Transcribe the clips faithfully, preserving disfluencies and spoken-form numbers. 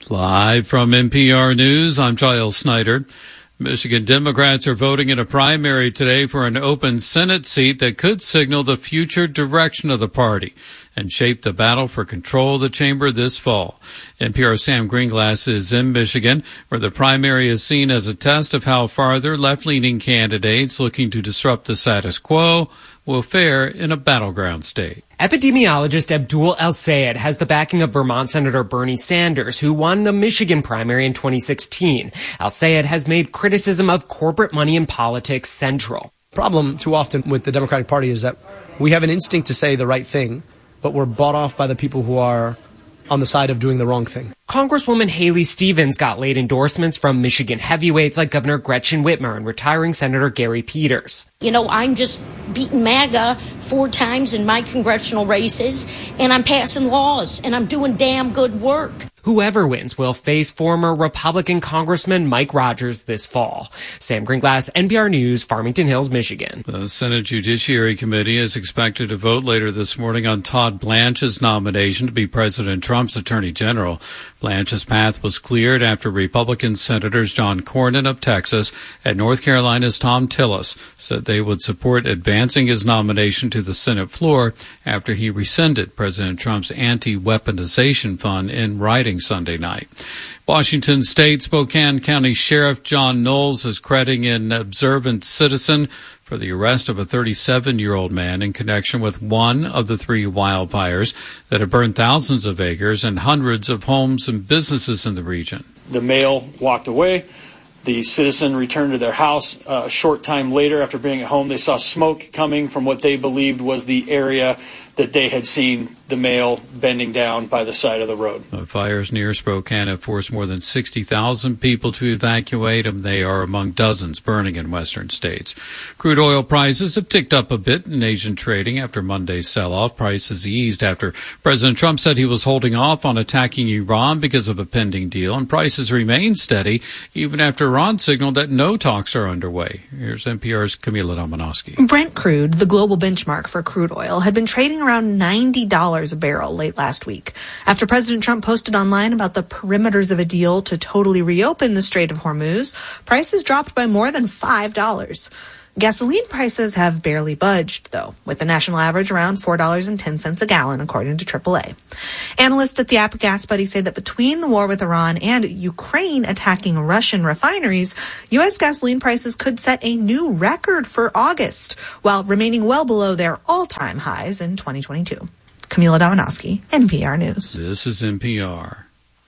Live from N P R News, I'm Giles Snyder. Michigan Democrats are voting in a primary today for an open Senate seat that could signal the future direction of the party and shape the battle for control of the chamber this fall. N P R's Sam Greenglass is in Michigan, where the primary is seen as a test of how farther left-leaning candidates looking to disrupt the status quo will fare in a battleground state. Epidemiologist Abdul El-Sayed has the backing of Vermont Senator Bernie Sanders, who won the Michigan primary in twenty sixteen. El-Sayed has made criticism of corporate money in politics central. The problem too often with the Democratic Party is that we have an instinct to say the right thing, but we're bought off by the people who are on the side of doing the wrong thing. Congresswoman Haley Stevens got late endorsements from Michigan heavyweights like Governor Gretchen Whitmer and retiring Senator Gary Peters. You know, I'm just beating MAGA four times in my congressional races, and I'm passing laws, and I'm doing damn good work. Whoever wins will face former Republican Congressman Mike Rogers this fall. Sam Greenglass, N P R News, Farmington Hills, Michigan. The Senate Judiciary Committee is expected to vote later this morning on Todd Blanche's nomination to be President Trump's Attorney General. Blanche's path was cleared after Republican Senators John Cornyn of Texas and North Carolina's Thom Tillis said they would support advancing his nomination to the Senate floor after he rescinded President Trump's anti-weaponization fund in writing Sunday night. Washington State Spokane County Sheriff John Knowles is crediting an observant citizen for the arrest of a thirty-seven-year-old man in connection with one of the three wildfires that have burned thousands of acres and hundreds of homes and businesses in the region. The male walked away. The citizen returned to their house. Uh, a short time later, after being at home, they saw smoke coming from what they believed was the area that they had seen the male bending down by the side of the road. The fires near Spokane have forced more than sixty thousand people to evacuate, and they are among dozens burning in western states. Crude oil prices have ticked up a bit in Asian trading after Monday's sell-off. Prices eased after President Trump said he was holding off on attacking Iran because of a pending deal, and prices remain steady even after Iran signaled that no talks are underway. Here's N P R's Camila Domonoski. Brent crude, the global benchmark for crude oil, had been trading around ninety dollars a barrel late last week after President Trump posted online about the perimeters of a deal to totally reopen the Strait of Hormuz. Prices dropped by more than five dollars. Gasoline prices have barely budged, though, with the national average around four dollars and ten cents a gallon, according to triple A. Analysts at the Apple Gas Buddy say that between the war with Iran and Ukraine attacking Russian refineries, U S gasoline prices could set a new record for August, while remaining well below their all-time highs in twenty twenty-two. Camila Domonoski, N P R News. This is N P R.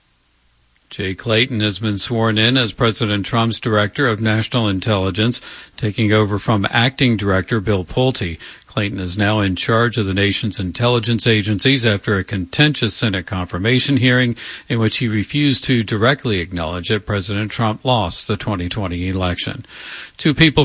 Jay Clayton has been sworn in as President Trump's Director of National Intelligence, taking over from Acting Director Bill Pulte. Clayton is now in charge of the nation's intelligence agencies after a contentious Senate confirmation hearing in which he refused to directly acknowledge that President Trump lost the twenty twenty election. Two people